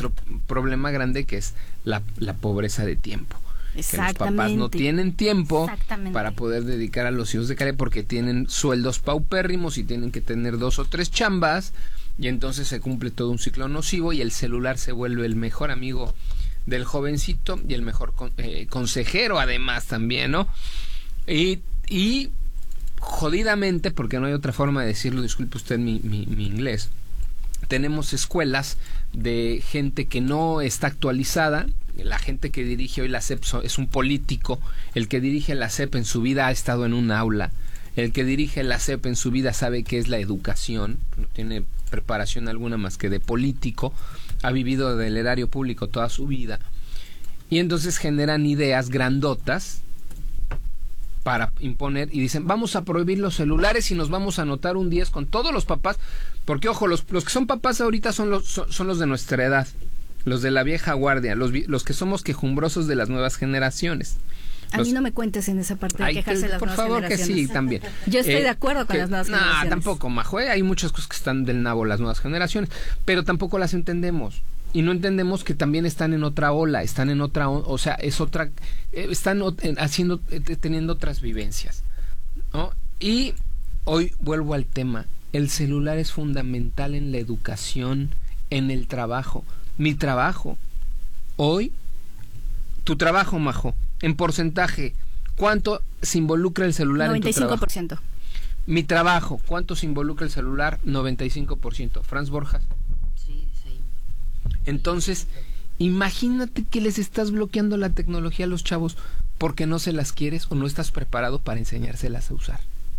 otro problema grande que es la pobreza de tiempo. Que los papás no tienen tiempo para poder dedicar a los hijos de calidad porque tienen sueldos paupérrimos y tienen que tener 2 o 3 chambas y entonces se cumple todo un ciclo nocivo y el celular se vuelve el mejor amigo del jovencito y el mejor consejero además también, ¿no? Y jodidamente, porque no hay otra forma de decirlo, disculpe usted mi inglés, tenemos escuelas de gente que no está actualizada. La gente que dirige hoy la SEP es un político. El que dirige la SEP en su vida ha estado en un aula. El que dirige la SEP en su vida sabe qué es la educación. No tiene preparación alguna más que de político. Ha vivido del erario público toda su vida. Y entonces generan ideas grandotas para imponer y dicen, vamos a prohibir los celulares y nos vamos a anotar un 10 con todos los papás. Porque, ojo, los que son papás ahorita son los de nuestra edad. Los de la vieja guardia, los que somos quejumbrosos de las nuevas generaciones. A mí no me cuentes en esa parte de quejarse de las nuevas generaciones. Por favor, que sí, también. Yo estoy de acuerdo con las nuevas generaciones. No, tampoco, Majo. Hay muchas cosas que están del nabo las nuevas generaciones, pero tampoco las entendemos. Y no entendemos que también están en otra ola, están en otra, o sea, es otra, están teniendo otras vivencias, ¿no? Y hoy vuelvo al tema. El celular es fundamental en la educación, en el trabajo. Mi trabajo, hoy, tu trabajo, Majo, en porcentaje, ¿cuánto se involucra el celular 95%. En tu trabajo? 95%. Mi trabajo, ¿cuánto se involucra el celular? 95%. Franz Borjas. Sí. Entonces, imagínate que les estás bloqueando la tecnología a los chavos porque no se las quieres o no estás preparado para enseñárselas a usar.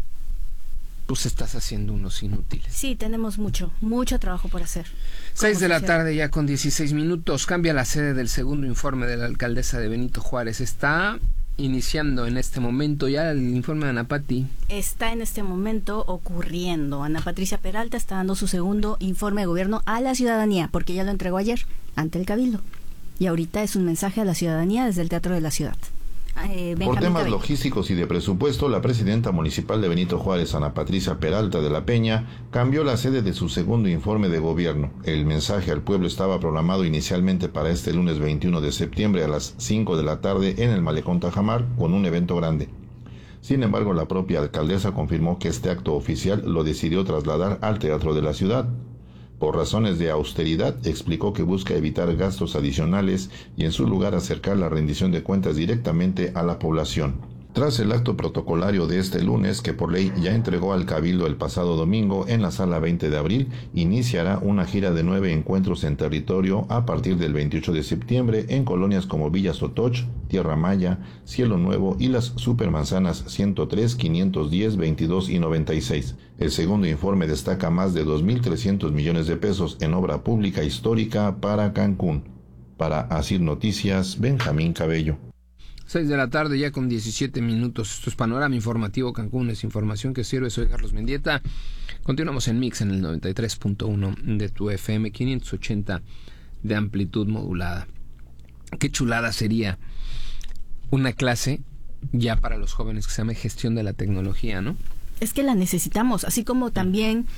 Pues estás haciendo unos inútiles. Sí, tenemos mucho trabajo por hacer. 6 de la tarde ya con 16 minutos. Cambia la sede del segundo informe de la alcaldesa de Benito Juárez. Está iniciando en este momento ya el informe de Ana Pati. Está en este momento ocurriendo. Ana Patricia Peralta está dando su segundo informe de gobierno a la ciudadanía, porque ya lo entregó ayer ante el Cabildo. Y ahorita es un mensaje a la ciudadanía desde el Teatro de la Ciudad. Por temas logísticos y de presupuesto, la presidenta municipal de Benito Juárez, Ana Patricia Peralta de la Peña, cambió la sede de su segundo informe de gobierno. El mensaje al pueblo estaba programado inicialmente para este lunes 21 de septiembre a las 5 de la tarde en el Malecón Tajamar, con un evento grande. Sin embargo, la propia alcaldesa confirmó que este acto oficial lo decidió trasladar al Teatro de la Ciudad. Por razones de austeridad, explicó que busca evitar gastos adicionales y en su lugar acercar la rendición de cuentas directamente a la población. Tras el acto protocolario de este lunes, que por ley ya entregó al Cabildo el pasado domingo en la Sala 20 de abril, iniciará una gira de 9 encuentros en territorio a partir del 28 de septiembre en colonias como Villa Sotoch, Tierra Maya, Cielo Nuevo y las Supermanzanas 103, 510, 22 y 96. El segundo informe destaca más de 2.300 millones de pesos en obra pública histórica para Cancún. Para Asir Noticias, Benjamín Cabello. 6 de la tarde ya con 17 minutos. Esto es Panorama Informativo Cancún, es información que sirve. Soy Carlos Mendieta. Continuamos en Mix en el 93.1 de tu FM, 580 de amplitud modulada. Qué chulada sería una clase ya para los jóvenes que se llame Gestión de la Tecnología, ¿no? Es que la necesitamos, así como también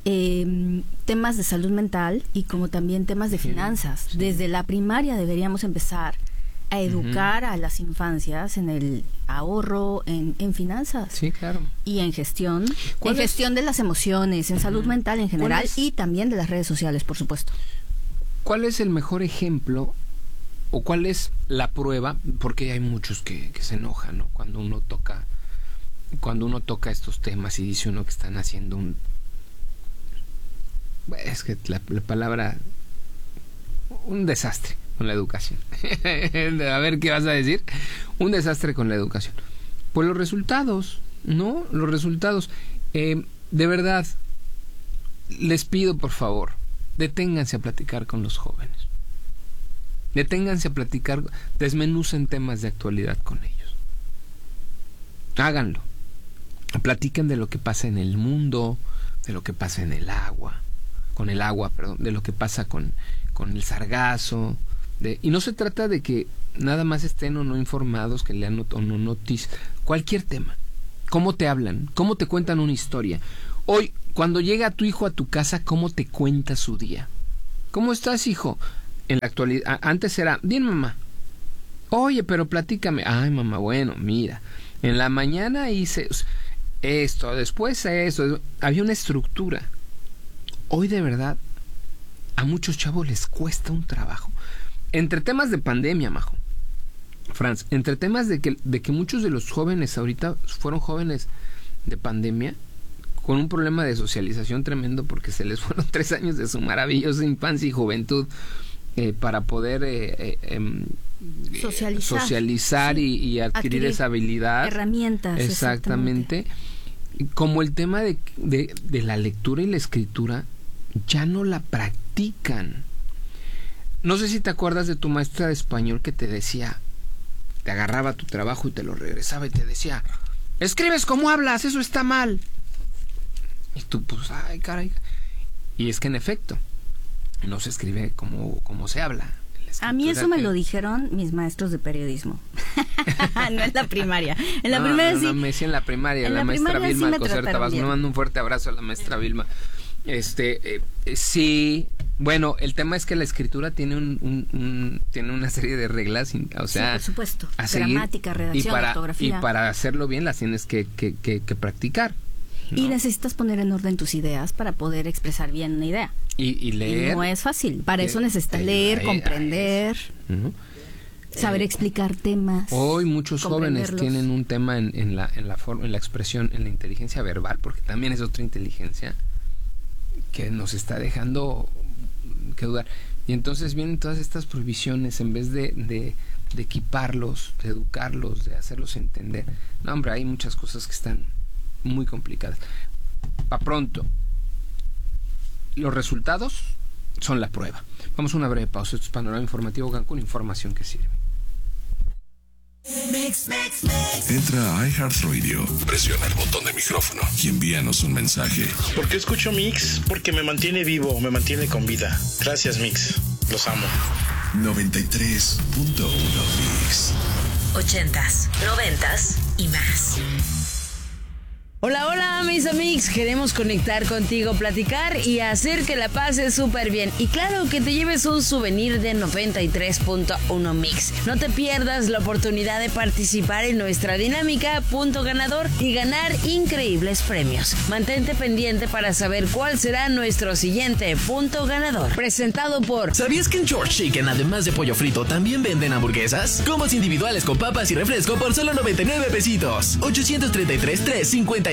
temas de salud mental y como también temas de finanzas. Sí. Desde la primaria deberíamos empezar a educar a las infancias en el ahorro, en finanzas. Sí, claro. Y en gestión de las emociones, en salud mental en general y también de las redes sociales, por supuesto. ¿Cuál es el mejor ejemplo o cuál es la prueba? Porque hay muchos que se enojan, ¿no? Cuando uno toca estos temas y dice uno que están haciendo es que la palabra, un desastre con la educación. A ver qué vas a decir. Un desastre con la educación. Pues los resultados, ¿no? Los resultados. De verdad, les pido por favor, deténganse a platicar con los jóvenes. Deténganse a platicar, desmenucen temas de actualidad con ellos. Háganlo. Platiquen de lo que pasa en el mundo, de lo que pasa en el agua, de lo que pasa con el sargazo. Y no se trata de que nada más estén o no informados, que lean o no noticias, cualquier tema. ¿Cómo te hablan? ¿Cómo te cuentan una historia? Hoy, cuando llega tu hijo a tu casa, ¿cómo te cuenta su día? ¿Cómo estás, hijo? en la actualidad, antes era, bien mamá, oye, pero platícame. Ay, mamá, bueno, mira, en la mañana hice esto, después esto, había una estructura. Hoy de verdad, a muchos chavos les cuesta un trabajo. Entre temas de pandemia, Majo, Franz, entre temas de que muchos de los jóvenes ahorita fueron jóvenes de pandemia, con un problema de socialización tremendo, porque se les fueron 3 años de su maravillosa infancia y juventud para poder socializar sí. y adquirir esa habilidad. Herramientas. Exactamente. Como el tema de la lectura y la escritura, ya no la practican. No sé si te acuerdas de tu maestra de español que te decía, te agarraba tu trabajo y te lo regresaba y te decía, escribes como hablas, eso está mal. Y tú, pues, ay, caray. Y es que en efecto, no se escribe como se habla. A mí eso me lo dijeron mis maestros de periodismo. No en la primaria. En la primaria sí. No, me decía en la primaria. La maestra Vilma Alcocer Tabasco. Me mando un fuerte abrazo a la maestra Vilma. Sí, bueno, el tema es que la escritura tiene tiene una serie de reglas, o sea, sí, por supuesto, gramática, redacción, ortografía. Y para hacerlo bien las tienes que practicar, ¿no? Y necesitas poner en orden tus ideas para poder expresar bien una idea. Y leer. Y no es fácil, para eso necesitas leer, comprender, saber explicar temas. Hoy muchos jóvenes tienen un tema en la forma, en la expresión, en la inteligencia verbal, porque también es otra inteligencia que nos está dejando que dudar. Y entonces vienen todas estas prohibiciones en vez de equiparlos, de educarlos, de hacerlos entender. No, hombre, hay muchas cosas que están muy complicadas. Para pronto, los resultados son la prueba. Vamos a una breve pausa. Esto es Panorama Informativo Cancún, información que sirve. Entra a iHeartRadio, presiona el botón de micrófono y envíanos un mensaje. ¿Por qué escucho Mix? Porque me mantiene vivo, me mantiene con vida. Gracias, Mix. Los amo. 93.1 Mix. 80s, 90s y más. Hola, hola, mis amigos. Queremos conectar contigo, platicar y hacer que la pases súper bien. Y claro, que te lleves un souvenir de 93.1 Mix. No te pierdas la oportunidad de participar en nuestra dinámica Punto Ganador y ganar increíbles premios. Mantente pendiente para saber cuál será nuestro siguiente Punto Ganador. Presentado por... ¿Sabías que en George Chicken, además de pollo frito, también venden hamburguesas? Combos individuales con papas y refresco por solo 99 pesitos. 833-357-5700.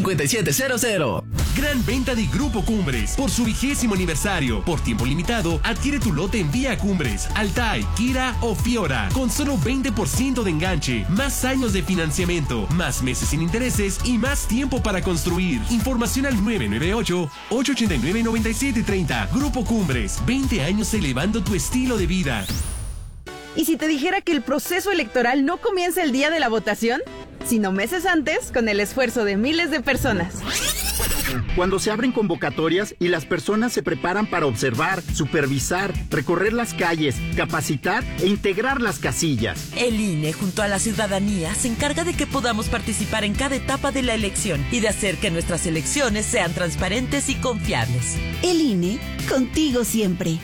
Gran venta de Grupo Cumbres. Por su 20º aniversario, por tiempo limitado, adquiere tu lote en Vía Cumbres, Altai, Kira o Fiora. Con solo 20% de enganche, más años de financiamiento, más meses sin intereses y más tiempo para construir. Información al 998-889-9730. Grupo Cumbres, 20 años elevando tu estilo de vida. ¿Y si te dijera que el proceso electoral no comienza el día de la votación, sino meses antes, con el esfuerzo de miles de personas? Cuando se abren convocatorias y las personas se preparan para observar, supervisar, recorrer las calles, capacitar e integrar las casillas. El INE, junto a la ciudadanía, se encarga de que podamos participar en cada etapa de la elección y de hacer que nuestras elecciones sean transparentes y confiables. El INE, contigo siempre.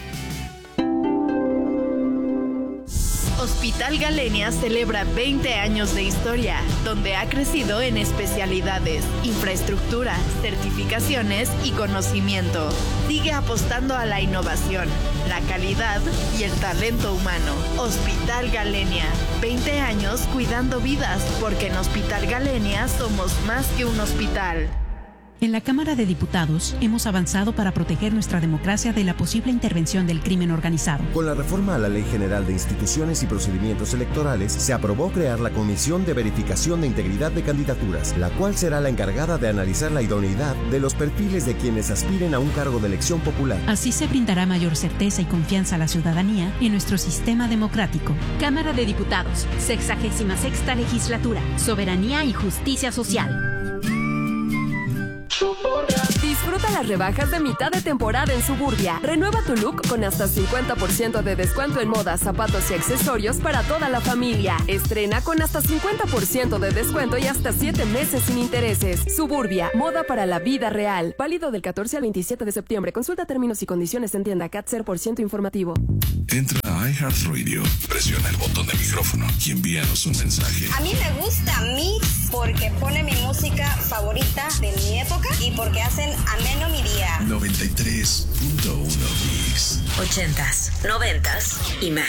Hospital Galenia celebra 20 años de historia, donde ha crecido en especialidades, infraestructura, certificaciones y conocimiento. Sigue apostando a la innovación, la calidad y el talento humano. Hospital Galenia, 20 años cuidando vidas, porque en Hospital Galenia somos más que un hospital. En la Cámara de Diputados hemos avanzado para proteger nuestra democracia de la posible intervención del crimen organizado. Con la reforma a la Ley General de Instituciones y Procedimientos Electorales, se aprobó crear la Comisión de Verificación de Integridad de Candidaturas, la cual será la encargada de analizar la idoneidad de los perfiles de quienes aspiren a un cargo de elección popular. Así se brindará mayor certeza y confianza a la ciudadanía en nuestro sistema democrático. Cámara de Diputados, 66ª Legislatura, Soberanía y Justicia Social. Disfruta Disfruta las rebajas de mitad de temporada en Suburbia. Renueva tu look con hasta 50% de descuento en moda, zapatos y accesorios para toda la familia. Estrena con hasta 50% de descuento y hasta 7 meses sin intereses. Suburbia, moda para la vida real. Válido del 14 al 27 de septiembre. Consulta términos y condiciones en tienda CAT 0% informativo. Entra a iHeartRadio, presiona el botón de micrófono y envíanos un mensaje. A mí me gusta Mix porque pone mi música favorita de mi época y porque hacen ameno mi día. 93.1 Mix. 80s, 90s y más.